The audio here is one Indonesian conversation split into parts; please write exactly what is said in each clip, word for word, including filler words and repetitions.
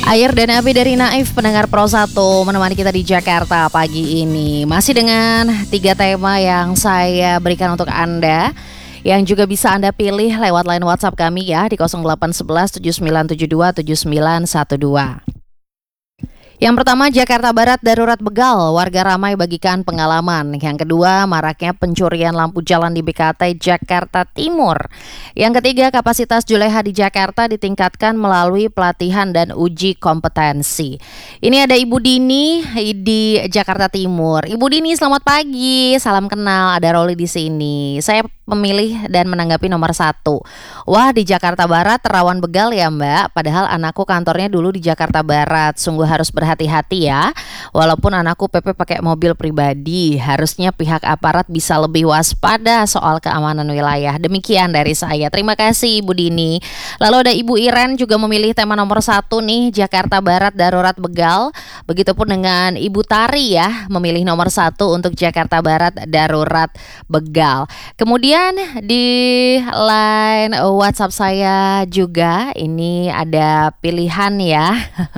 Air dan Api dari Naif, pendengar Pro satu menemani kita di Jakarta pagi ini. Masih dengan tiga tema yang saya berikan untuk Anda, yang juga bisa Anda pilih lewat line WhatsApp kami ya di nol delapan satu satu tujuh sembilan tujuh dua tujuh sembilan satu dua. Yang pertama, Jakarta Barat darurat begal, warga ramai bagikan pengalaman. Yang kedua, maraknya pencurian lampu jalan di B K T Jakarta Timur. Yang ketiga, kapasitas Juleha di Jakarta ditingkatkan melalui pelatihan dan uji kompetensi. Ini ada Ibu Dini di Jakarta Timur. Ibu Dini, selamat pagi, salam kenal. Ada Roli di sini. Saya memilih dan menanggapi nomor satu. Wah, di Jakarta Barat rawan begal ya Mbak. Padahal anakku kantornya dulu di Jakarta Barat. Sungguh harus berhati-hati ya. Walaupun anakku P P pakai mobil pribadi, harusnya pihak aparat bisa lebih waspada soal keamanan wilayah. Demikian dari saya. Terima kasih Ibu Dini. Lalu ada Ibu Iren juga memilih tema nomor satu nih, Jakarta Barat darurat begal. Begitupun dengan Ibu Tari ya, memilih nomor satu untuk Jakarta Barat darurat begal. Kemudian di line WhatsApp saya juga ini ada pilihan ya.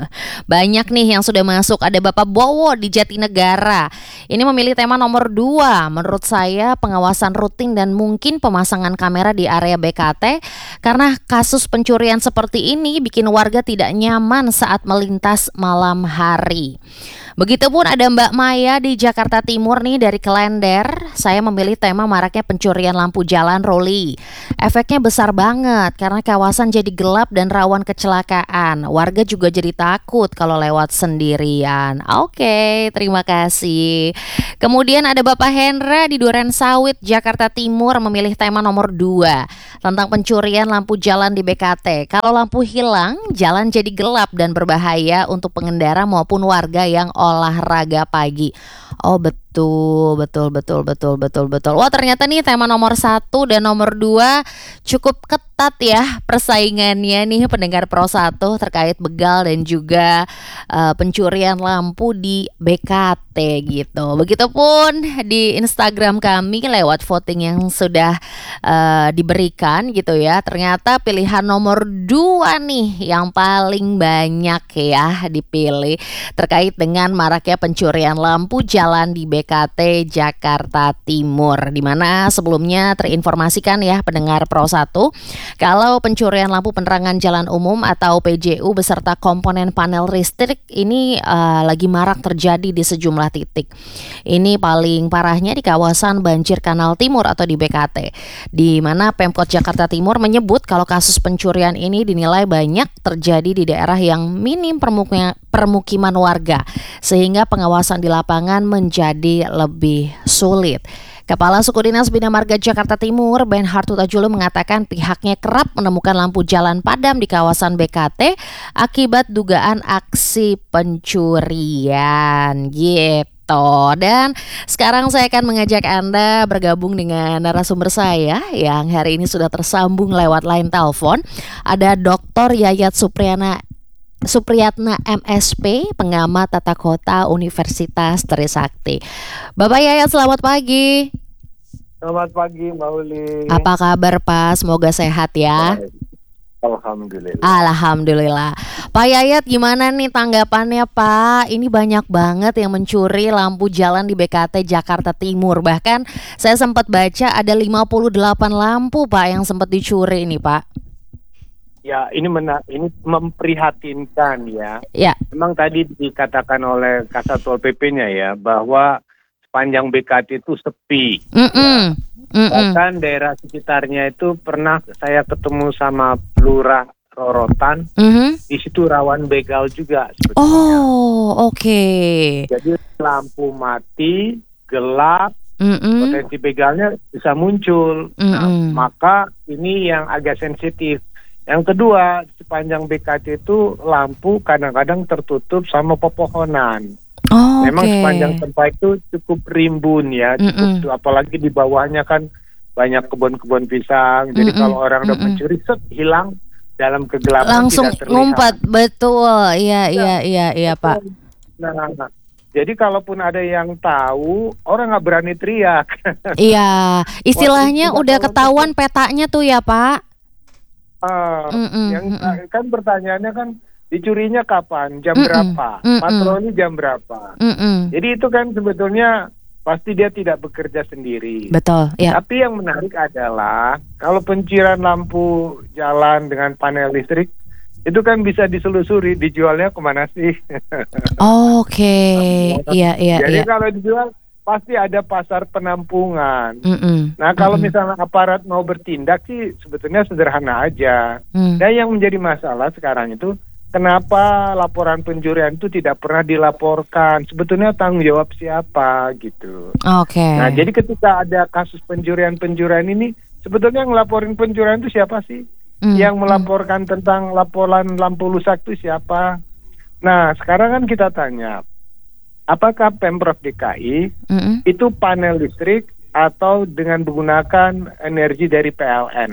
Banyak nih yang sudah masuk. Ada Bapak Bowo di Jatinegara. Ini memilih tema nomor dua. Menurut saya pengawasan rutin dan mungkin pemasangan kamera di area B K T, karena kasus pencurian seperti ini bikin warga tidak nyaman saat melintas malam hari. Begitupun ada Mbak Maya di Jakarta Timur nih dari Klender. Saya memilih tema maraknya pencurian lampu jalan Roli. Efeknya besar banget karena kawasan jadi gelap dan rawan kecelakaan. Warga juga jadi takut kalau lewat sendirian. Oke, terima kasih. Kemudian ada Bapak Hendra di Duren Sawit, Jakarta Timur memilih tema nomor dua tentang pencurian lampu jalan di B K T. Kalau lampu hilang, jalan jadi gelap dan berbahaya untuk pengendara maupun warga yang olahraga pagi. Oh betul, betul, betul, betul, betul, betul. Wah ternyata nih tema nomor satu dan nomor dua cukup ketat ya persaingannya nih pendengar Pro satu terkait begal dan juga uh, pencurian lampu di B K T gitu. Begitupun di Instagram kami lewat voting yang sudah uh, diberikan gitu ya. Ternyata pilihan nomor dua nih yang paling banyak ya dipilih terkait dengan maraknya pencurian lampu jalan di B K T Jakarta Timur, di mana sebelumnya terinformasikan ya pendengar Pro satu kalau pencurian lampu penerangan jalan umum atau P J U beserta komponen panel listrik ini uh, lagi marak terjadi di sejumlah titik. Ini paling parahnya di kawasan Banjir Kanal Timur atau di B K T, di mana Pemkot Jakarta Timur menyebut kalau kasus pencurian ini dinilai banyak terjadi di daerah yang minim permukiman permukiman warga, sehingga pengawasan di lapangan menjadi lebih sulit. Kepala Suku Dinas Bina Marga Jakarta Timur, Benhard Tutajulu mengatakan pihaknya kerap menemukan lampu jalan padam di kawasan B K T akibat dugaan aksi pencurian gitu. Dan sekarang saya akan mengajak Anda bergabung dengan narasumber saya yang hari ini sudah tersambung lewat line telepon. Ada Doktor Yayat Supriyana Supriyatna M S-P, pengamat tata kota Universitas Trisakti. Bapak Yayat, selamat pagi. Selamat pagi Mbak Uli. Apa kabar Pak? Semoga sehat ya. Alhamdulillah. Alhamdulillah. Pak Yayat, gimana nih tanggapannya Pak? Ini banyak banget yang mencuri lampu jalan di B K T Jakarta Timur. Bahkan saya sempat baca ada lima puluh delapan lampu Pak yang sempat dicuri ini Pak. Ya, ini mena- ini memprihatinkan ya. Ya. Memang tadi dikatakan oleh Kasatpol P P-nya ya bahwa sepanjang B K T itu sepi. Mm-mm. Ya. Bahkan daerah sekitarnya itu pernah saya ketemu sama Lurah Rorotan. Mm-hmm. Di situ rawan begal juga sebetulnya. Oh, oke. Okay. Jadi lampu mati, gelap, Mm-mm. potensi begalnya bisa muncul. Nah, Mm-mm. maka ini yang agak sensitif. Yang kedua, sepanjang B K T itu lampu kadang-kadang tertutup sama pepohonan. Oh, memang okay. Sepanjang tempat itu cukup rimbun ya, cukup, apalagi di bawahnya kan banyak kebun-kebun pisang. Jadi Mm-mm. kalau orang udah mencuri, set, hilang dalam kegelapan, langsung tidak terlihat. ngumpat, betul, iya iya iya iya Pak. Nah, nah, jadi kalaupun ada yang tahu, orang nggak berani teriak. Iya, istilahnya udah ketahuan petanya tuh ya Pak. Uh, yang mm-mm. kan pertanyaannya kan dicurinya kapan, jam Mm-mm. berapa, Mm-mm. patroli jam berapa. Mm-mm. Jadi itu kan sebetulnya pasti dia tidak bekerja sendiri. Betul, ya. Tapi yang menarik adalah kalau penciran lampu jalan dengan panel listrik itu kan bisa diselusuri dijualnya kemana sih? Oke, iya iya Jadi iya. kalau dijual pasti ada pasar penampungan. Mm-mm. Nah kalau Mm-mm. misalnya aparat mau bertindak sih sebetulnya sederhana aja. Mm. Dan yang menjadi masalah sekarang itu kenapa laporan pencurian itu tidak pernah dilaporkan? Sebetulnya tanggung jawab siapa gitu. Oke. Nah jadi ketika ada kasus pencurian-pencurian ini sebetulnya yang ngelaporin pencurian itu siapa sih? Mm, Yang mm. melaporkan tentang laporan lampu rusak itu siapa? Nah sekarang kan kita tanya, apakah Pemprov D K I Mm-mm. itu panel listrik atau dengan menggunakan energi dari P L N?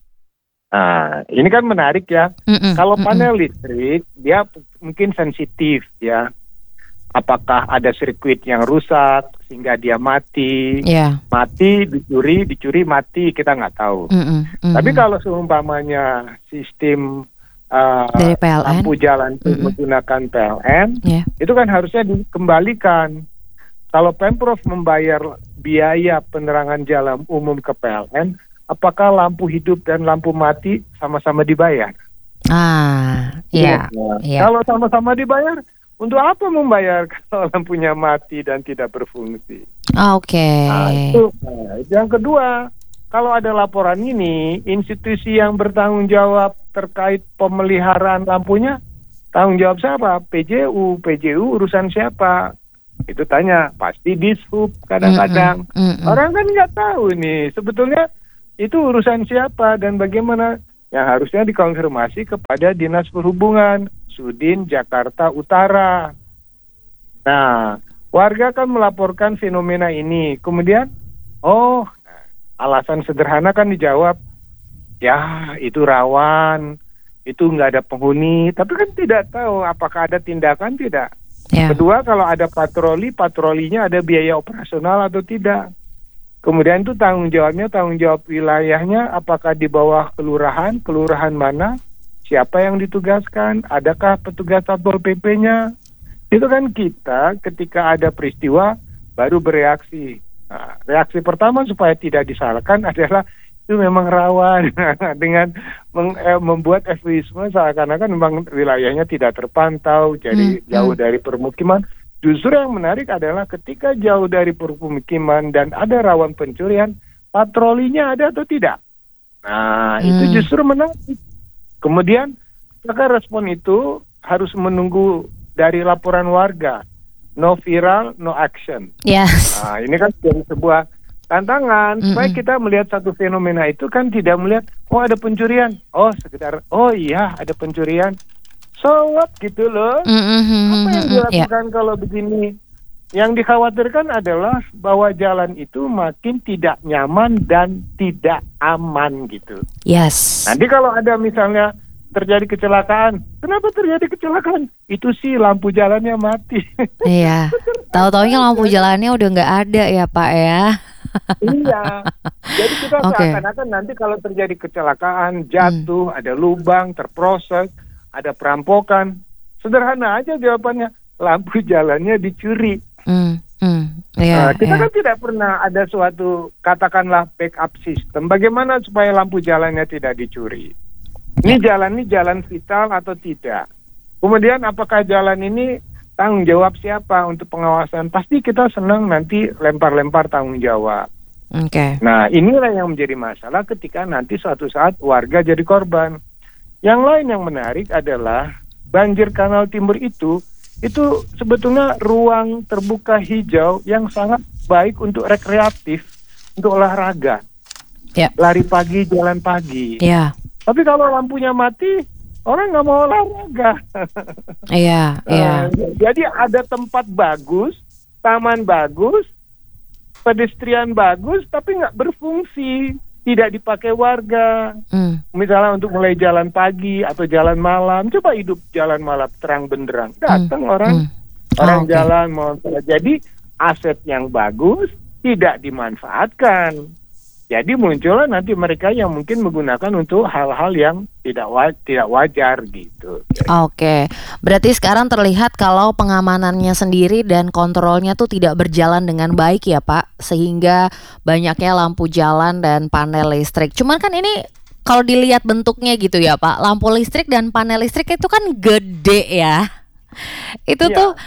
Nah, ini kan menarik ya. Mm-mm. Kalau Mm-mm. panel listrik, dia p- mungkin sensitif ya. Apakah ada sirkuit yang rusak sehingga dia mati? Ya. Mati, dicuri, dicuri, mati, kita nggak tahu. Mm-mm. Mm-mm. Tapi kalau seumpamanya sistem uh, Dari P L N? lampu jalan itu Mm-mm. menggunakan P L N, Ya. itu kan harusnya dikembalikan. Kalau Pemprov membayar biaya penerangan jalan umum ke P L N, apakah lampu hidup dan lampu mati sama-sama dibayar? Ah, iya. Nah, Iya. Kalau sama-sama dibayar, untuk apa membayar kalau lampunya mati dan tidak berfungsi? Oke. Nah, itu. Nah, yang kedua, kalau ada laporan ini, institusi yang bertanggung jawab terkait pemeliharaan lampunya, tanggung jawab siapa? P J U, P J U urusan siapa? Itu tanya, pasti Dishub kadang-kadang. Mm-mm. Mm-mm. Orang kan nggak tahu nih, sebetulnya itu urusan siapa dan bagaimana, yang harusnya dikonfirmasi kepada Dinas Perhubungan, Sudin Jakarta Utara. Nah, warga kan melaporkan fenomena ini. Kemudian, oh, alasan sederhana kan dijawab, ya itu rawan, itu nggak ada penghuni. Tapi kan tidak tahu apakah ada tindakan tidak. Ya. Kedua, kalau ada patroli, patrolinya ada biaya operasional atau tidak. Kemudian itu tanggung jawabnya, tanggung jawab wilayahnya, apakah di bawah kelurahan, kelurahan mana, siapa yang ditugaskan, adakah petugas Satpol P P-nya. Itu kan kita ketika ada peristiwa baru bereaksi. Nah, reaksi pertama supaya tidak disalahkan adalah itu memang rawan dengan meng, eh, membuat eufemisme seakan-akan memang wilayahnya tidak terpantau, jadi Hmm, jauh hmm. dari permukiman. Justru yang menarik adalah ketika jauh dari permukiman dan ada rawan pencurian, patrolinya ada atau tidak? Nah, itu Hmm. justru menarik. Kemudian, maka respon itu harus menunggu dari laporan warga. No viral, no action. Yes. Nah, ini kan jadi sebuah tantangan supaya Mm-mm. kita melihat satu fenomena itu kan tidak melihat, oh ada pencurian, oh sekedar, oh iya ada pencurian. So what gitu loh. Mm-mm. Apa yang Ya. dilakukan kalau begini? Yang dikhawatirkan adalah bahwa jalan itu makin tidak nyaman dan tidak aman gitu. Yes. Nanti kalau ada misalnya terjadi kecelakaan, kenapa terjadi kecelakaan? Itu sih lampu jalannya mati. Iya. Tahu-taunya lampu jalannya udah nggak ada ya Pak ya. Iya. Jadi kita Oke. seakan-akan nanti kalau terjadi kecelakaan, jatuh, ada lubang, terproses, ada perampokan. Sederhana aja jawabannya, lampu jalannya dicuri. Hmm. Hmm. Iya. Nah, kita Iya. kan tidak pernah ada suatu katakanlah backup system. Bagaimana supaya lampu jalannya tidak dicuri? Ini jalan ini jalan vital atau tidak? Kemudian apakah jalan ini tanggung jawab siapa untuk pengawasan? Pasti kita senang nanti lempar-lempar tanggung jawab. Oke. Nah, inilah yang menjadi masalah ketika nanti suatu saat warga jadi korban. Yang lain yang menarik adalah banjir Kanal Timur itu, itu sebetulnya ruang terbuka hijau yang sangat baik untuk rekreatif, untuk olahraga. Ya. Lari pagi, jalan pagi. Iya. Tapi kalau lampunya mati, orang nggak mau olahraga. Iya. Iya. Eh, jadi ada tempat bagus, taman bagus, pedestrian bagus, tapi nggak berfungsi, tidak dipakai warga. Hmm. Misalnya untuk mulai jalan pagi atau jalan malam, coba hidup jalan malam terang benderang, datang orang, Hmm. orang Ah, oke. jalan mau. Jadi aset yang bagus tidak dimanfaatkan. Jadi muncullah nanti mereka yang mungkin menggunakan untuk hal-hal yang tidak wa- tidak wajar gitu. Oke, berarti sekarang terlihat kalau pengamanannya sendiri dan kontrolnya tuh tidak berjalan dengan baik ya Pak, sehingga banyaknya lampu jalan dan panel listrik. Cuman kan ini kalau dilihat bentuknya gitu ya Pak, lampu listrik dan panel listrik itu kan gede ya. Itu Iya. tuh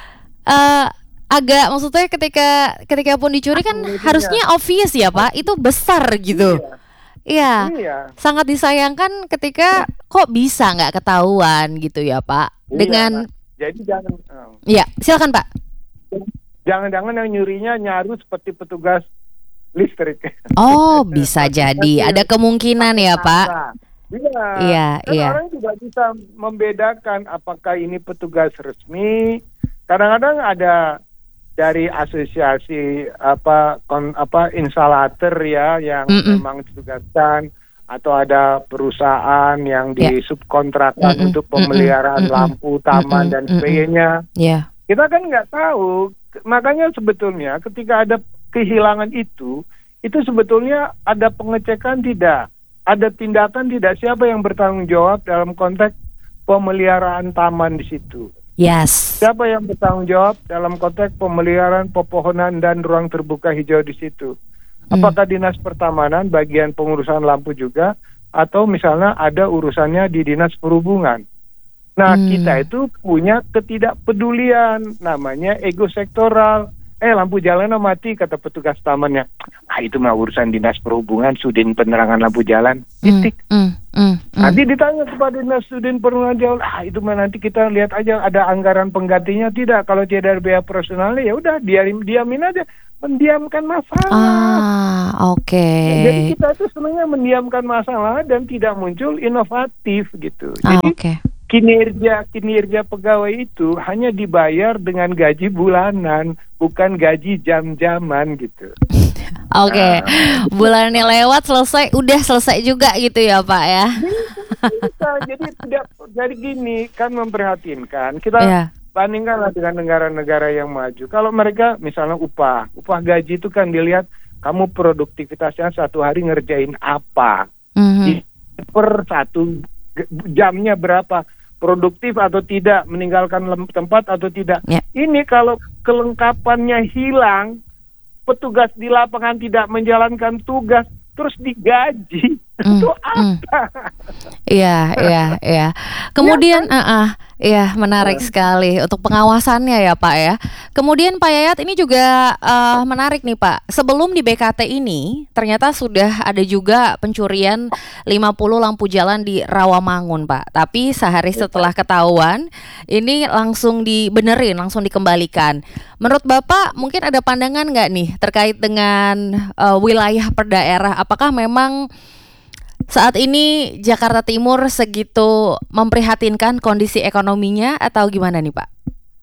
eh, agak maksudnya ketika ketika pun dicuri kan Iya. harusnya obvious ya Pak, itu besar gitu. Iya, Iya. sangat disayangkan ketika kok bisa nggak ketahuan gitu ya Pak. Iya. Dengan, Jadi jangan eh, ya silakan Pak. jangan-jangan yang nyurinya nyaru seperti petugas listrik. Oh bisa jadi, ada kemungkinan ya Pak. Iya. Iya, Kan iya. orang juga bisa membedakan apakah ini petugas resmi. Kadang-kadang ada dari asosiasi apa kon, apa instalator ya yang Mm-mm. memang ditugaskan, atau ada perusahaan yang Ya. disubkontrakkan Mm-mm. untuk pemeliharaan Mm-mm. lampu, taman Mm-mm. dan Mm-mm. sebagainya. Ya. Kita kan nggak tahu. Makanya sebetulnya ketika ada kehilangan itu, itu sebetulnya ada pengecekan tidak, ada tindakan tidak, siapa yang bertanggung jawab dalam konteks pemeliharaan taman di situ. Yes. Siapa yang bertanggung jawab dalam konteks pemeliharaan pepohonan dan ruang terbuka hijau di situ? Hmm. Apakah dinas pertamanan bagian pengurusan lampu juga, atau misalnya ada urusannya di dinas perhubungan? Nah, Hmm. kita itu punya ketidakpedulian, namanya ego sektoral. Eh, lampu jalan mati, kata petugas tamannya. Ah, itu mah urusan dinas perhubungan, Sudin Penerangan Lampu Jalan. Mm, Titik. mm, mm, mm. Nanti ditanya kepada dinas Sudin Penerangan Jalan, ah itu mah nanti kita lihat aja ada anggaran penggantinya tidak. Kalau tidak ada biaya personalnya, ya udah diam diamin aja, mendiamkan masalah. Ah, oke. Jadi kita itu sebenarnya mendiamkan masalah dan tidak muncul inovatif gitu. Ah, Jadi oke. kinerja kinerja pegawai itu hanya dibayar dengan gaji bulanan, bukan gaji jam-jaman gitu. Oke. Bulannya lewat selesai, udah selesai juga gitu ya Pak ya. Bisa, jadi tidak jadi gini kan, memprihatinkan. Kita Iya. bandingkanlah dengan negara-negara yang maju. Kalau mereka misalnya upah, upah gaji itu kan dilihat kamu produktivitasnya satu hari ngerjain apa, Mhm. Di- per satu g- jamnya berapa, produktif atau tidak, meninggalkan lem- tempat atau tidak. Ya. Ini kalau kelengkapannya hilang, petugas di lapangan tidak menjalankan tugas, terus digaji, Mm, itu mm. apa? Iya, iya, iya. Kemudian, ah, ah, iya menarik sekali untuk pengawasannya ya Pak ya. Kemudian Pak Yayat ini juga eh, menarik nih Pak. Sebelum di B K T ini ternyata sudah ada juga pencurian lima puluh lampu jalan di Rawamangun Pak. Tapi sehari setelah ketahuan ini langsung dibenerin, langsung dikembalikan. Menurut Bapak mungkin ada pandangan nggak nih terkait dengan eh, wilayah per daerah? Apakah memang saat ini Jakarta Timur segitu memprihatinkan kondisi ekonominya atau gimana nih Pak?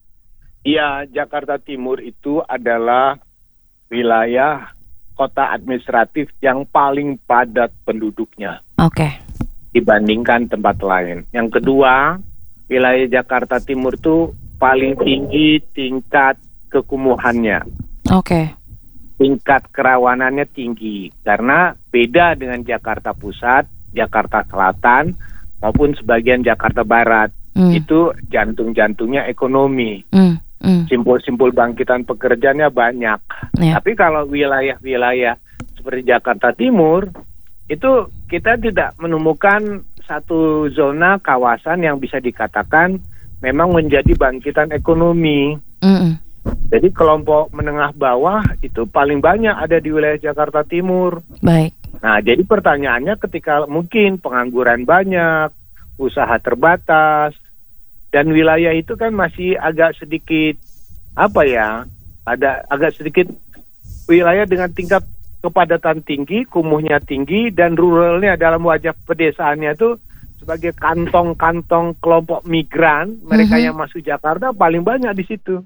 Iya, Jakarta Timur itu adalah wilayah kota administratif yang paling padat penduduknya Oke. dibandingkan tempat lain. Yang kedua, wilayah Jakarta Timur itu paling tinggi tingkat kekumuhannya. Oke. Tingkat kerawanannya tinggi karena beda dengan Jakarta Pusat, Jakarta Selatan maupun sebagian Jakarta Barat. Hmm. Itu jantung-jantungnya ekonomi. Hmm. Hmm. Simpul-simpul bangkitan pekerjaannya banyak. Ya. Tapi kalau wilayah-wilayah seperti Jakarta Timur, itu kita tidak menemukan satu zona kawasan yang bisa dikatakan memang menjadi bangkitan ekonomi. Mm-mm. Jadi kelompok menengah bawah itu paling banyak ada di wilayah Jakarta Timur. Baik. Nah, jadi pertanyaannya ketika mungkin pengangguran banyak, usaha terbatas, dan wilayah itu kan masih agak sedikit, apa ya, ada agak sedikit wilayah dengan tingkat kepadatan tinggi, kumuhnya tinggi, dan ruralnya dalam wajah pedesaannya itu sebagai kantong-kantong kelompok migran, mereka Mhm. yang masuk Jakarta paling banyak di situ.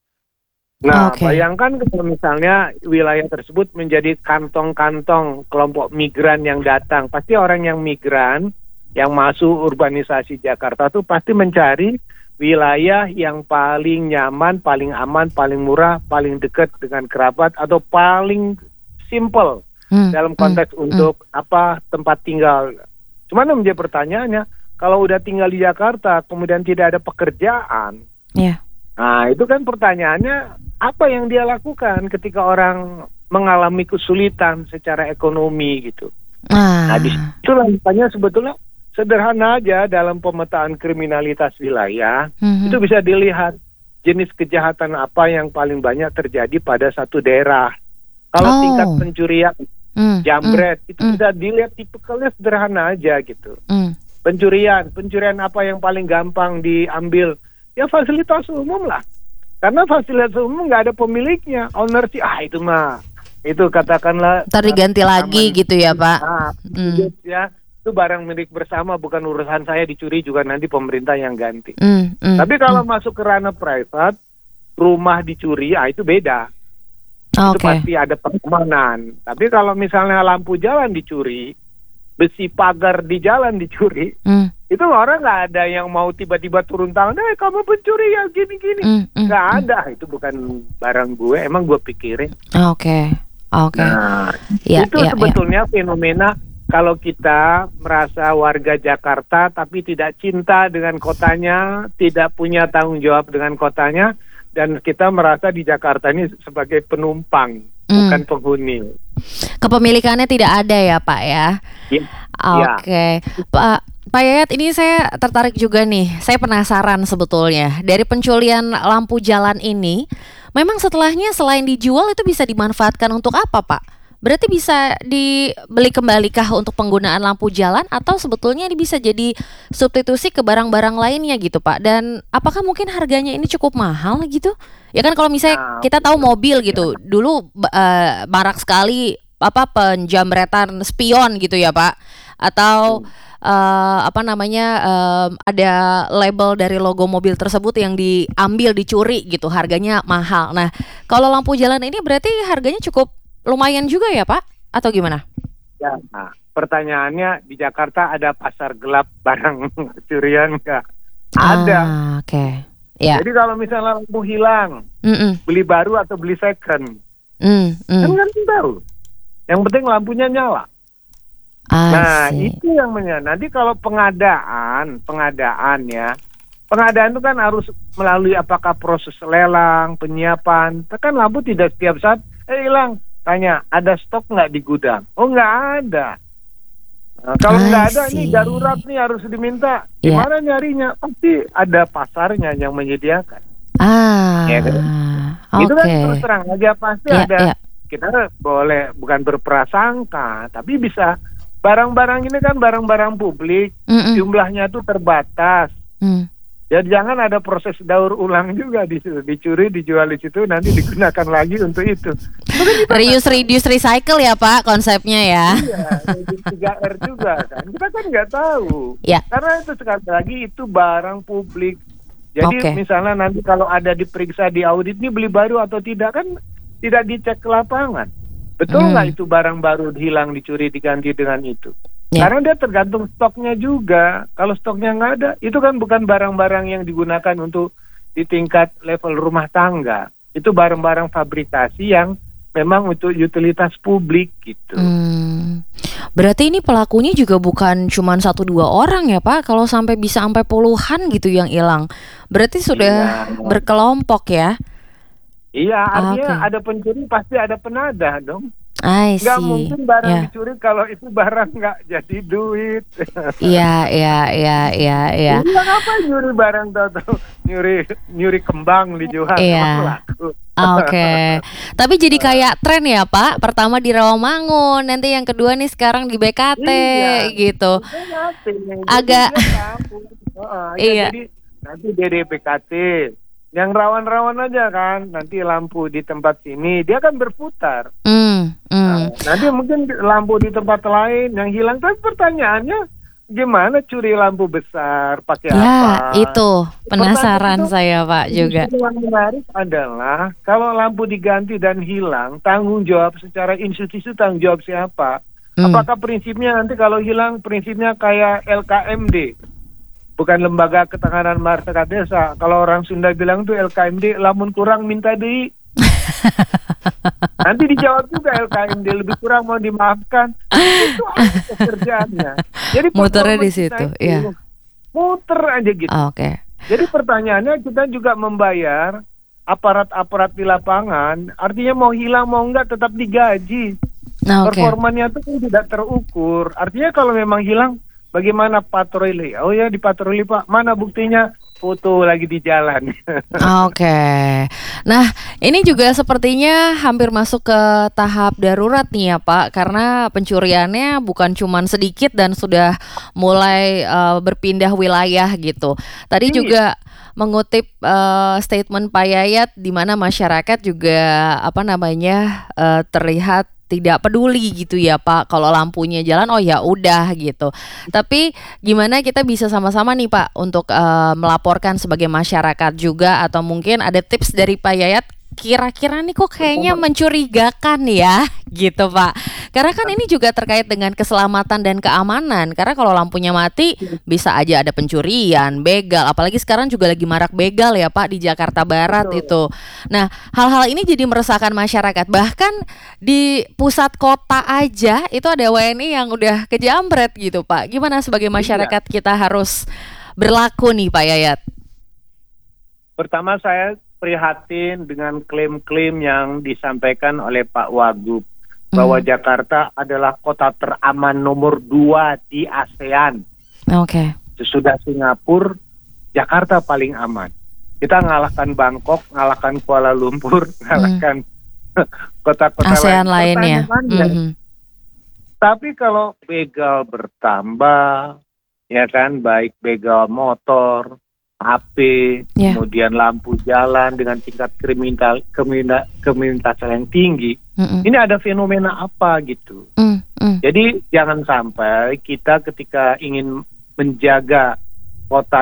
Nah, Oke. bayangkan kalau misalnya wilayah tersebut menjadi kantong-kantong kelompok migran yang datang. Pasti orang yang migran, yang masuk urbanisasi Jakarta tuh pasti mencari wilayah yang paling nyaman, paling aman, paling murah, paling dekat dengan kerabat, atau paling simple Hmm, dalam hmm, konteks hmm. untuk apa tempat tinggal. Cuman yang menjadi pertanyaannya, kalau udah tinggal di Jakarta kemudian tidak ada pekerjaan, Ya. nah itu kan pertanyaannya apa yang dia lakukan ketika orang mengalami kesulitan secara ekonomi gitu. Ah. Nah di situ makanya sebetulnya sederhana aja dalam pemetaan kriminalitas wilayah, Mhm. itu bisa dilihat jenis kejahatan apa yang paling banyak terjadi pada satu daerah. Kalau Oh. tingkat pencurian, Hmm, jambret, hmm, itu hmm, bisa dilihat tipikalnya sederhana aja gitu. hmm. Pencurian, pencurian apa yang paling gampang diambil? Ya fasilitas umum lah. Karena fasilitas umum nggak ada pemiliknya, ownership, ah itu mah, itu katakanlah Ntar diganti lagi aman. gitu ya Pak. Ah, Hmm. ya, itu barang milik bersama, bukan urusan saya, dicuri juga nanti pemerintah yang ganti. Hmm, hmm, Tapi kalau hmm. masuk ke ranah private, rumah dicuri, ah itu beda. Itu Oke. pasti ada pengamanan. Tapi kalau misalnya lampu jalan dicuri, besi pagar di jalan dicuri, Hmm, itu orang nggak ada yang mau tiba-tiba turun tangan, eh kamu pencuri ya gini-gini. hmm, hmm, Nggak hmm. ada, itu bukan barang gue, emang gue pikirin. Oke. Oke. Nah, Ya, itu ya, ya. sebetulnya fenomena kalau kita merasa warga Jakarta tapi tidak cinta dengan kotanya, tidak punya tanggung jawab dengan kotanya, dan kita merasa di Jakarta ini sebagai penumpang, Hmm. bukan penghuni. Kepemilikannya tidak ada ya Pak ya. Ya. Oke, Pak Pak Yayat, ini saya tertarik juga nih. Saya penasaran sebetulnya dari pencurian lampu jalan ini, memang setelahnya selain dijual itu bisa dimanfaatkan untuk apa Pak? Berarti bisa dibeli kembali kah untuk penggunaan lampu jalan atau sebetulnya ini bisa jadi substitusi ke barang-barang lainnya gitu Pak? Dan apakah mungkin harganya ini cukup mahal gitu? Ya kan kalau misalnya Nah, kita tahu mobil gitu, dulu uh, marak sekali apa penjamretan spion gitu ya Pak? Atau uh, apa namanya um, ada label dari logo mobil tersebut yang diambil dicuri gitu, harganya mahal. Nah, kalau lampu jalan ini berarti harganya cukup lumayan juga ya Pak? Atau gimana? Ya, nah, pertanyaannya di Jakarta ada pasar gelap barang curian nggak? Ada. Ah, oke. Okay. Ya. Jadi kalau misalnya lampu hilang, Mm-mm. beli baru atau beli second, Mm, mm. kan kan tahu. Yang penting lampunya nyala. I Nah, see. itu yang menya. Nanti kalau pengadaan, pengadaan ya, pengadaan itu kan harus melalui apakah proses lelang, penyiapan. Kan lampu tidak setiap saat, eh hilang. Tanya, ada stok nggak di gudang? Oh nggak ada. Nah, kalau I nggak ada, see. ini darurat nih harus diminta. Ya. Gimana nyarinya? Pasti ada pasarnya yang menyediakan. Ah, Ya, kan? oke. Itu kan terus terang aja pasti Ya, ada. ya. Kita boleh bukan berprasangka, tapi bisa barang-barang ini kan barang-barang publik, Mm-mm. jumlahnya tuh terbatas. Mm. Ya jangan ada proses daur ulang juga di situ, dicuri, dijual di situ, nanti digunakan lagi untuk itu. Reuse, reduce, recycle ya Pak konsepnya ya. Iya, tiga R juga kan. Kita kan nggak tahu. Ya. Karena itu sekali lagi itu barang publik. Jadi Oke. misalnya nanti kalau ada diperiksa di audit ini beli baru atau tidak kan tidak dicek ke lapangan. Betul nggak Hmm. itu barang baru hilang, dicuri, diganti dengan itu? Ya. Karena dia tergantung stoknya juga. Kalau stoknya nggak ada, itu kan bukan barang-barang yang digunakan untuk di tingkat level rumah tangga. Itu barang-barang fabrikasi yang memang untuk utilitas publik gitu. Hmm. Berarti ini pelakunya juga bukan cuma satu dua orang ya Pak? Kalau sampai bisa sampai puluhan gitu yang hilang, berarti sudah Iya. berkelompok ya? Iya, artinya Oke. ada pencuri pasti ada penadah dong. I Nggak see. mungkin barang Ya. dicuri kalau itu barang nggak jadi duit. Iya, iya, iya, iya, iya. Iya, ngapain nyuri barang tahu nyuri nyuri kembang dijual Iya. emang laku. Oke. Tapi jadi kayak tren ya Pak. Pertama di Rawamangun, nanti yang kedua nih sekarang di B K T Iya. gitu. Itu nanti, jadi Agak- dia tahu. Heeh, ya, Iya. Jadi nanti dari B K T yang rawan-rawan aja kan, nanti lampu di tempat sini dia kan berputar. Hmm, hmm. Nah, nanti mungkin lampu di tempat lain yang hilang. Tapi pertanyaannya gimana curi lampu besar pakai Ya, apa? itu penasaran Pertanyaan itu- saya Pak juga. Yang menarik adalah kalau lampu diganti dan hilang, tanggung jawab secara institusi tanggung jawab siapa? Hmm. Apakah prinsipnya nanti kalau hilang prinsipnya kayak L K M D? Bukan Lembaga Ketahanan Masyarakat Desa. Kalau orang Sunda bilang tuh L K M D, lamun kurang minta deui. Nanti dijawab juga L K M D, lebih kurang mau dimaafkan. Itu aja pekerjaannya. Jadi Muternya di performa kita situ, itu iya. muter aja gitu. Ah, Oke. Jadi pertanyaannya, kita juga membayar aparat-aparat di lapangan, artinya mau hilang mau enggak tetap digaji. Nah, oke. Performanya itu kan tidak terukur. Artinya kalau memang hilang, bagaimana patroli? Oh ya, di patroli Pak, mana buktinya? Foto lagi di jalan. Oke. Nah, ini juga sepertinya hampir masuk ke tahap darurat nih ya Pak, karena pencuriannya bukan cuman sedikit dan sudah mulai eh, berpindah wilayah gitu. Tadi Iya. juga mengutip eh, statement Pak Yayat di mana masyarakat juga apa namanya eh, terlihat tidak peduli gitu ya Pak, kalau lampunya jalan oh ya udah gitu. Tapi gimana kita bisa sama-sama nih Pak untuk eh, melaporkan sebagai masyarakat juga, atau mungkin ada tips dari Pak Yayat, kira-kira nih kok kayaknya mencurigakan ya gitu Pak. Karena kan ini juga terkait dengan keselamatan dan keamanan. Karena kalau lampunya mati bisa aja ada pencurian, begal. Apalagi sekarang juga lagi marak begal ya Pak di Jakarta Barat. Betul. Itu. Nah, hal-hal ini jadi meresahkan masyarakat. Bahkan di pusat kota aja itu ada W N I yang udah kejamret gitu Pak. Gimana sebagai masyarakat kita harus berlaku nih Pak Yayat? Pertama, saya prihatin dengan klaim-klaim yang disampaikan oleh Pak Wagub bahwa Hmm. Jakarta adalah kota teraman nomor dua di ASEAN. Oke. Sesudah Singapura, Jakarta paling aman. Kita ngalahkan Bangkok, ngalahkan Kuala Lumpur, ngalahkan kota-kota ASEAN lain. lainnya. Pertanyaannya, Mhm. tapi kalau begal bertambah, ya kan, baik begal motor, H P, Ya. kemudian lampu jalan dengan tingkat kriminal kriminal kriminalitas yang tinggi, Mm-mm. ini ada fenomena apa gitu. Mm, mm. Jadi jangan sampai kita ketika ingin menjaga kota